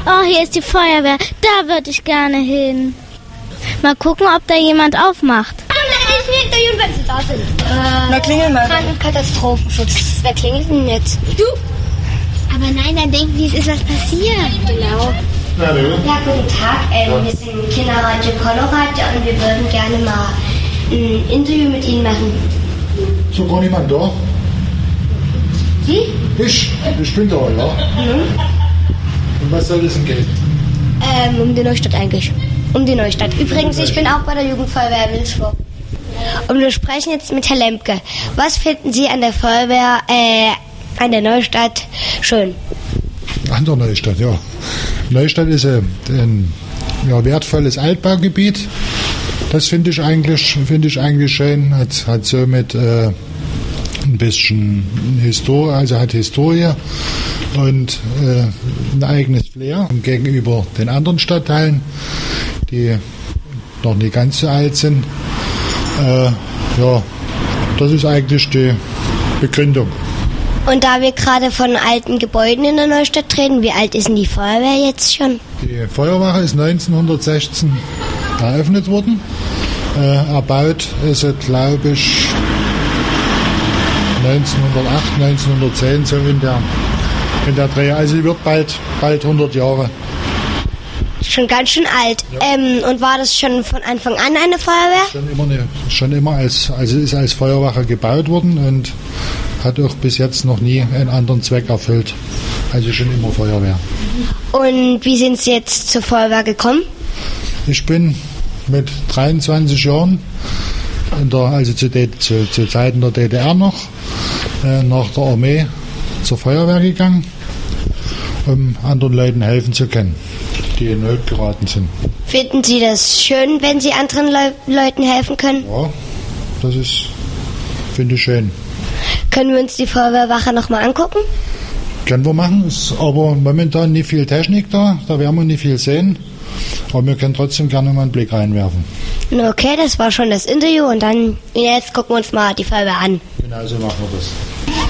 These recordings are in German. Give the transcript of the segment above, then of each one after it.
Oh, hier ist die Feuerwehr. Da würde ich gerne hin. Mal gucken, ob da jemand aufmacht. Wenn Sie da sind. Na, klingel mal. Katastrophenschutz. Wer klingelt denn jetzt? Du? Aber nein, dann denken die, es ist was passiert. Genau. Hallo. Ja, guten Tag. Wir sind Kinderradio Colorado und wir würden gerne mal ein Interview mit Ihnen machen. So gar niemand da? Sie? Ich bin da, ja. Und was soll es denn gehen? Um die Neustadt eigentlich. Um die Neustadt. Übrigens, ich bin auch bei der Jugendfeuerwehr Wilsburg. Und wir sprechen jetzt mit Herrn Lemke. Was finden Sie an der Feuerwehr, an der Neustadt schön? An der Neustadt, ja. Neustadt ist ein wertvolles Altbaugebiet. Das finde ich eigentlich schön. Hat somit ein bisschen hat Historie und ein eigenes Flair gegenüber den anderen Stadtteilen, die noch nicht ganz so alt sind. Das ist eigentlich die Begründung. Und da wir gerade von alten Gebäuden in der Neustadt reden, wie alt ist denn die Feuerwehr jetzt schon? Die Feuerwache ist 1916 eröffnet worden. Erbaut ist sie, glaube ich, 1908, 1910, so in der Dreh. Also sie wird bald 100 Jahre. Schon ganz schön alt. Ja. Und war das schon von Anfang an eine Feuerwehr? Schon immer ist als Feuerwache gebaut worden und hat auch bis jetzt noch nie einen anderen Zweck erfüllt. Also schon immer Feuerwehr. Und wie sind Sie jetzt zur Feuerwehr gekommen? Ich bin mit 23 Jahren, zu Zeiten der DDR noch, nach der Armee zur Feuerwehr gegangen, um anderen Leuten helfen zu können, die in Not geraten sind. Finden Sie das schön, wenn Sie anderen Leuten helfen können? Ja, das finde ich schön. Können wir uns die Feuerwehrwache nochmal angucken? Können wir machen, ist aber momentan nicht viel Technik da werden wir nicht viel sehen. Aber wir können trotzdem gerne mal einen Blick reinwerfen. Okay, das war schon das Interview und dann jetzt gucken wir uns mal die Feuerwehr an. Genau so machen wir das.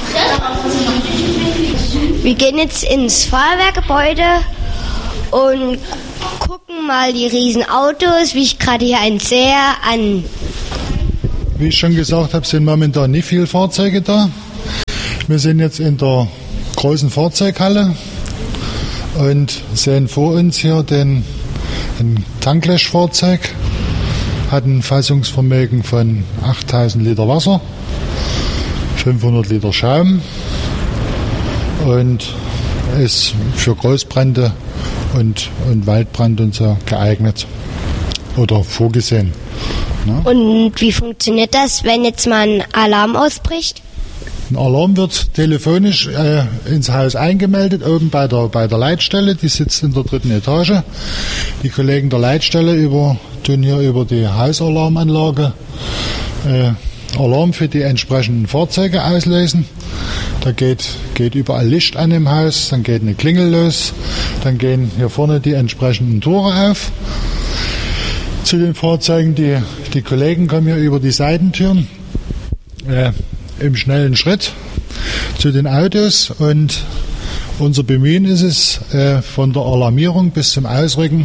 Wir gehen jetzt ins Feuerwehrgebäude und gucken mal die riesen Autos, wie ich gerade hier einen sehe, an. Wie ich schon gesagt habe, sind momentan nicht viele Fahrzeuge da. Wir sind jetzt in der großen Fahrzeughalle und sehen vor uns hier ein Tanklöschfahrzeug. Hat ein Fassungsvermögen von 8000 Liter Wasser, 500 Liter Schaum und ist für Großbrände und Waldbrand und so geeignet oder vorgesehen. Ne? Und wie funktioniert das, wenn jetzt mal ein Alarm ausbricht? Ein Alarm wird telefonisch ins Haus eingemeldet, oben bei der Leitstelle, die sitzt in der 3. Etage. Die Kollegen der Leitstelle tun hier über die Hausalarmanlage Alarm für die entsprechenden Fahrzeuge auslösen. Da geht überall Licht an im Haus, dann geht eine Klingel los, dann gehen hier vorne die entsprechenden Tore auf. Zu den Fahrzeugen, die Kollegen kommen hier über die Seitentüren im schnellen Schritt zu den Autos und unser Bemühen ist es, von der Alarmierung bis zum Ausrücken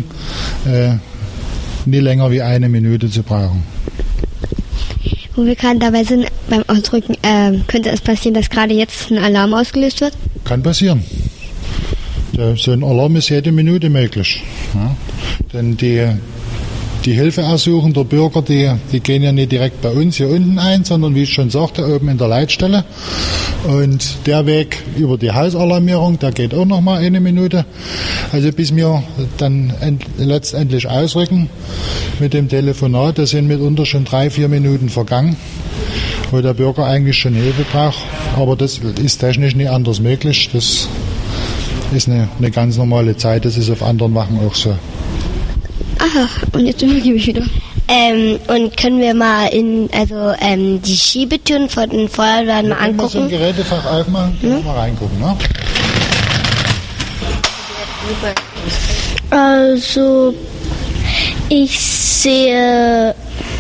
nie länger wie 1 Minute zu brauchen. Wo wir gerade dabei sind, beim Ausrücken, könnte es passieren, dass gerade jetzt ein Alarm ausgelöst wird? Kann passieren. So ein Alarm ist jede Minute möglich. Ja. Denn die Hilfeersuchen der Bürger, die gehen ja nicht direkt bei uns hier unten ein, sondern wie ich schon sagte, oben in der Leitstelle. Und der Weg über die Hausalarmierung, der geht auch nochmal 1 Minute. Also bis wir dann letztendlich ausrücken mit dem Telefonat, da sind mitunter schon 3-4 Minuten vergangen, wo der Bürger eigentlich schon Hilfe braucht. Aber das ist technisch nicht anders möglich. Das ist eine ganz normale Zeit, das ist auf anderen Wachen auch so. Aha, und jetzt übergebe ich wieder. Und können wir mal die Schiebetüren von den Feuerwehren mal angucken? Wenn wir so ein Gerätefach aufmachen, können wir mal reingucken, ne? Also, ich sehe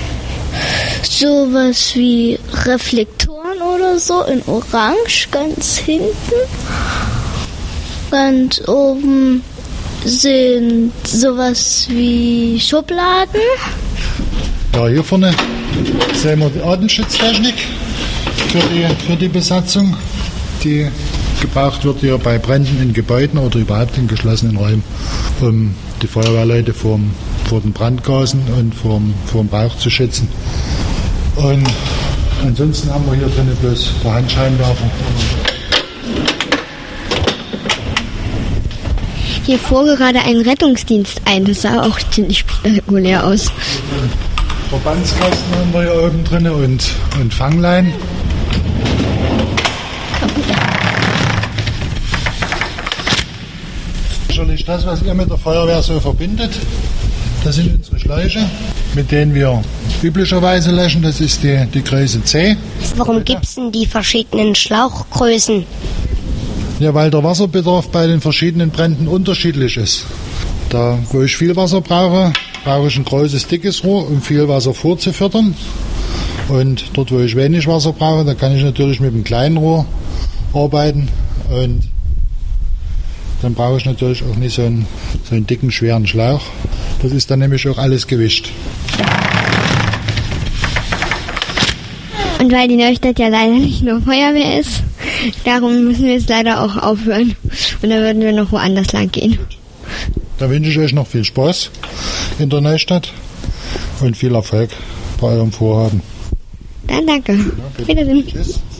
sowas wie Reflektoren oder so in Orange ganz hinten. Ganz oben sind sowas wie Schubladen. Ja, hier vorne sehen wir die Atemschutztechnik für die Besatzung, die gebraucht wird hier bei Bränden in Gebäuden oder überhaupt in geschlossenen Räumen, um die Feuerwehrleute vor den Brandgasen und vor dem Rauch zu schützen. Und ansonsten haben wir hier drinnen bloß der Handscheinwerfer. Hier fuhr gerade ein Rettungsdienst ein. Das sah auch ziemlich spektakulär aus. Verbandskasten haben wir hier oben drin und Fanglein. Sicherlich das, was ihr mit der Feuerwehr so verbindet. Das sind unsere Schläuche, mit denen wir üblicherweise löschen. Das ist die Größe C. Warum gibt es denn die verschiedenen Schlauchgrößen? Ja, weil der Wasserbedarf bei den verschiedenen Bränden unterschiedlich ist. Da, wo ich viel Wasser brauche ich ein großes, dickes Rohr, um viel Wasser vorzufördern. Und dort, wo ich wenig Wasser brauche, da kann ich natürlich mit einem kleinen Rohr arbeiten. Und dann brauche ich natürlich auch nicht so einen dicken, schweren Schlauch. Das ist dann nämlich auch alles gewischt. Und weil die Neustadt ja leider nicht nur Feuerwehr ist, darum müssen wir jetzt leider auch aufhören. Und dann würden wir noch woanders lang gehen. Da wünsche ich euch noch viel Spaß in der Neustadt und viel Erfolg bei eurem Vorhaben. Dann danke. Ja, Wiedersehen. Tschüss.